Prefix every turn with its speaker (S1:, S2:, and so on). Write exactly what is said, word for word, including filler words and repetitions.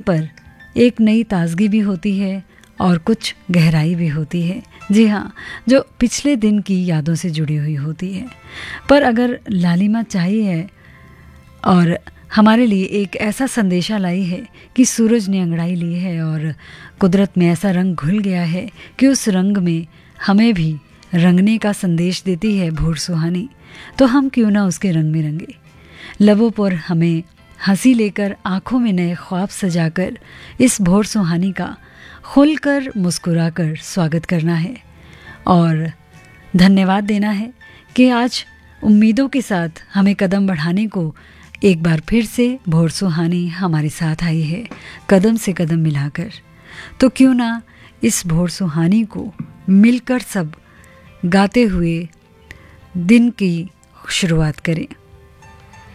S1: पर एक नई ताजगी भी होती है और कुछ गहराई भी होती है। जी हाँ, जो पिछले दिन की यादों से जुड़ी हुई होती है। पर अगर लालिमा चाहिए और हमारे लिए एक ऐसा संदेशा लाई है कि सूरज ने अंगड़ाई ली है और कुदरत में ऐसा रंग घुल गया है कि उस रंग में हमें भी रंगने का संदेश देती है भोर सुहानी, तो हम क्यों ना उसके रंग में रंगे। लबों पर हमें हंसी लेकर, आंखों में नए ख्वाब सजाकर इस भोर सुहानी का खुलकर मुस्कुराकर स्वागत करना है और धन्यवाद देना है कि आज उम्मीदों के साथ हमें कदम बढ़ाने को एक बार फिर से भोर सुहानी हमारे साथ आई है, कदम से कदम मिलाकर। तो क्यों ना इस भोर सुहानी को मिलकर सब गाते हुए दिन की शुरुआत करें।